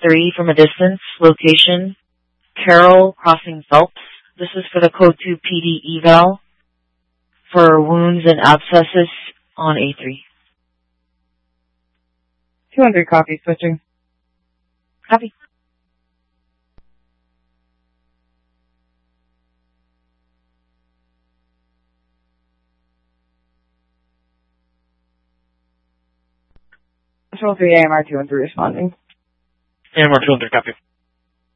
3 from a distance. Location, Carroll crossing Phelps. This is for the Code 2 PD eval for wounds and abscesses on A3. 200 copy, switching. Copy. Control 3, AMR 213 responding. AMR 200, copy.